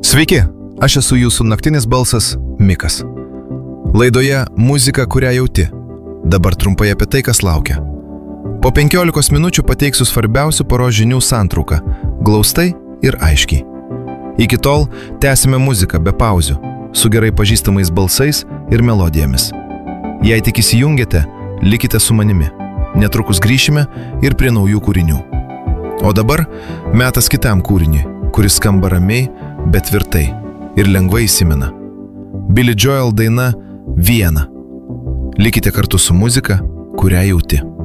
Sveiki, aš esu jūsų naktinis balsas Mikas. Laidoje Muzika, kurią jauti. Dabar trumpai apie tai, kas laukia. Po 15 minučių pateiksiu svarbiausių poros žinių santrauką, glaustai ir aiškiai. Iki tol tęsime muziką be pauzių, su gerai pažįstamais balsais ir melodijomis. Jei tik įsijungėte, likite su manimi. Netrukus grįšime ir prie naujų kūrinių. O dabar metas kitam kūriniui, kuris skamba ramiai, bet tvirtai ir lengvai įsimena. Billy Joel daina Viena. Likite kartu su muzika, kurią jauti.